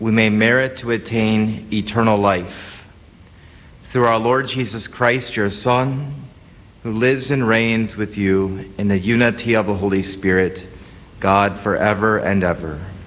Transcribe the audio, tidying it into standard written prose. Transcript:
we may merit to attain eternal life. Through our Lord Jesus Christ, your Son, who lives and reigns with you in the unity of the Holy Spirit, God forever and ever.